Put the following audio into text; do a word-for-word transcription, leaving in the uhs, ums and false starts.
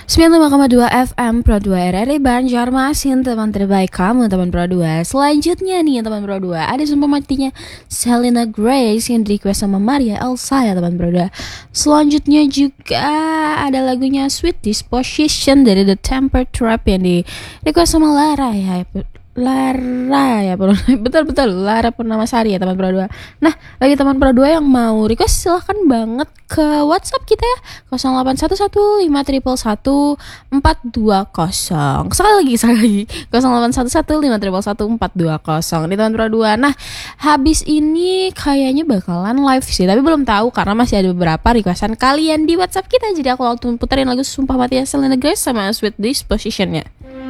sembilan puluh lima koma dua F M Pro dua R R I Banjarmasin, teman terbaik kamu teman Pro dua. Selanjutnya nih teman Pro dua, ada sumpah matinya Selena Grace yang di request sama Maria Elsa ya teman Pro dua. Selanjutnya juga ada lagunya Sweet Disposition dari The Temper Trap yang di request sama Lara ya. Lara ya betul-betul Lara Purnamasari ya teman Pro dua. Nah, bagi teman Pro dua yang mau request silahkan banget ke WhatsApp kita ya nol delapan satu satu lima satu satu empat dua nol. Sekali lagi sekali lagi nol delapan satu satu lima satu satu empat dua nol di teman Pro dua. Nah, habis ini kayaknya bakalan live sih, tapi belum tahu karena masih ada beberapa requestan kalian di WhatsApp kita. Jadi aku langsung puterin lagu Sumpah Mati Selena Grace sama Sweet Disposition-nya.